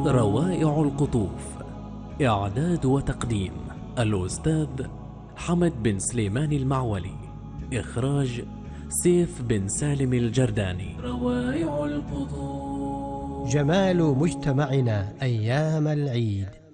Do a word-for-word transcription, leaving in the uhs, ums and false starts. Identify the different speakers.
Speaker 1: روائع القطوف. إعداد وتقديم الأستاذ حمد بن سليمان المعولي. إخراج سيف بن سالم الجرداني. روائع القطوف.
Speaker 2: جمال مجتمعنا أيام العيد.